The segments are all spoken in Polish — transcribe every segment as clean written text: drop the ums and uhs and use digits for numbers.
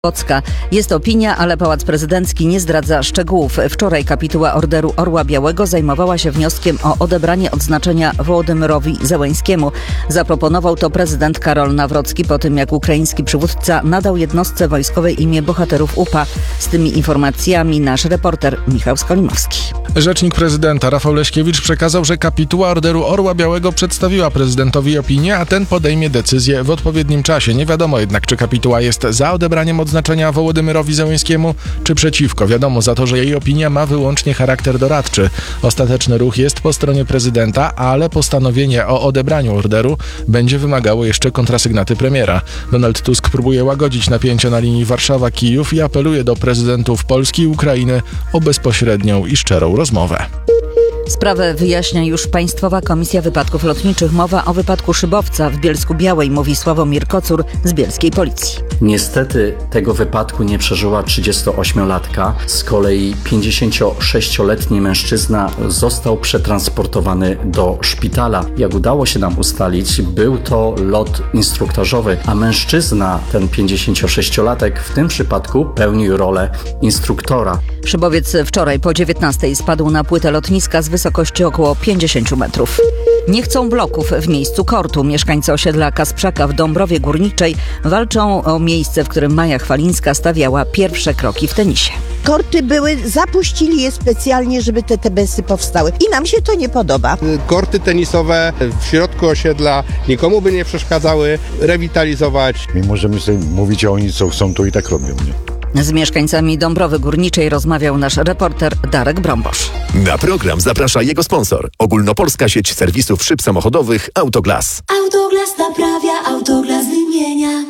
Płocka. Jest opinia, ale Pałac Prezydencki nie zdradza szczegółów. Wczoraj kapituła Orderu Orła Białego zajmowała się wnioskiem o odebranie odznaczenia Wołodymyrowi Zełenskiemu. Zaproponował to prezydent Karol Nawrocki po tym, jak ukraiński przywódca nadał jednostce wojskowej imię bohaterów UPA. Z tymi informacjami nasz reporter Michał Skolimowski. Rzecznik prezydenta Rafał Leśkiewicz przekazał, że kapituła Orderu Orła Białego przedstawiła prezydentowi opinię, a ten podejmie decyzję w odpowiednim czasie. Nie wiadomo jednak, czy kapituła jest za odebraniem odznaczenia Wołodymyrowi Zełenskiemu, czy przeciwko. Wiadomo za to, że jej opinia ma wyłącznie charakter doradczy. Ostateczny ruch jest po stronie prezydenta, ale postanowienie o odebraniu orderu będzie wymagało jeszcze kontrasygnaty premiera. Donald Tusk próbuje łagodzić napięcia na linii Warszawa-Kijów i apeluje do prezydentów Polski i Ukrainy o bezpośrednią i szczerą rozmowę. Sprawę wyjaśnia już Państwowa Komisja Wypadków Lotniczych. Mowa o wypadku szybowca w Bielsku-Białej, mówi Sławomir Kocur z bielskiej policji. Niestety tego wypadku nie przeżyła 38-latka. Z kolei 56-letni mężczyzna został przetransportowany do szpitala. Jak udało się nam ustalić, był to lot instruktażowy, a mężczyzna, ten 56-latek, w tym przypadku pełnił rolę instruktora. Szybowiec wczoraj po 19:00 spadł na płytę lotniska z wysokości około 50 metrów. Nie chcą bloków w miejscu kortu. Mieszkańcy osiedla Kasprzaka w Dąbrowie Górniczej walczą o miejsce, w którym Maja Chwalińska stawiała pierwsze kroki w tenisie. Korty były, zapuścili je specjalnie, żeby te TBS-y powstały. I nam się to nie podoba. Korty tenisowe w środku osiedla nikomu by nie przeszkadzały, rewitalizować. My możemy sobie mówić, a oni co chcą, to i tak robią, nie? Z mieszkańcami Dąbrowy Górniczej rozmawiał nasz reporter Darek Brombosz. Na program zaprasza jego sponsor. Ogólnopolska sieć serwisów szyb samochodowych Autoglas. Autoglas naprawia, Autoglas wymienia.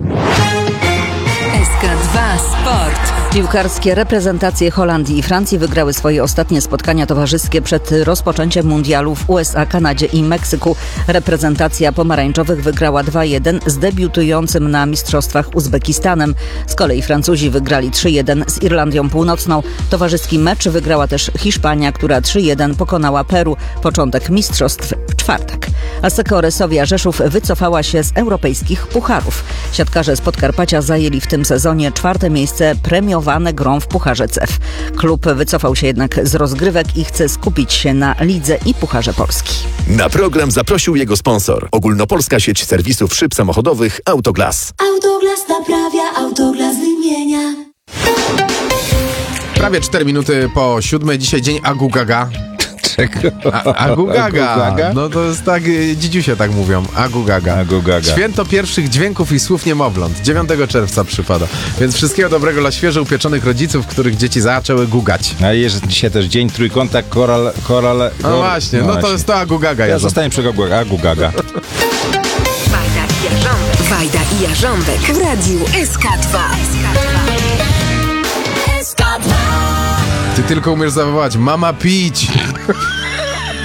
SK2 Sport. Piłkarskie reprezentacje Holandii i Francji wygrały swoje ostatnie spotkania towarzyskie przed rozpoczęciem mundialu w USA, Kanadzie i Meksyku. Reprezentacja pomarańczowych wygrała 2-1 z debiutującym na mistrzostwach Uzbekistanem. Z kolei Francuzi wygrali 3-1 z Irlandią Północną. Towarzyski mecz wygrała też Hiszpania, która 3-1 pokonała Peru. Początek mistrzostw w czwartek. ASEKO Resowia Rzeszów wycofała się z europejskich pucharów. Siatkarze z Podkarpacia zajęli w tym sezonie 4. miejsce premiowane grą w Pucharze CEF. Klub wycofał się jednak z rozgrywek i chce skupić się na Lidze i Pucharze Polski. Na program zaprosił jego sponsor. Ogólnopolska sieć serwisów szyb samochodowych Autoglas. Autoglas naprawia, Autoglas wymienia. Prawie 4 minuty po 7. Dzisiaj dzień Agu Gaga. Czego? Agu Gaga. No to jest tak, dzidziusie tak mówią. Agu Gaga. Agu Gaga. Święto pierwszych dźwięków i słów niemowląt. 9 czerwca przypada. Więc wszystkiego dobrego dla świeżo upieczonych rodziców, których dzieci zaczęły gugać. A jest dzisiaj też dzień trójkąta koral. No właśnie, no to jest to Agu Gaga. Ja zostaję przy Agu Gaga. Wajda i Jarząbek w radiu SK2. Ty tylko umiesz zawołać: mama pić!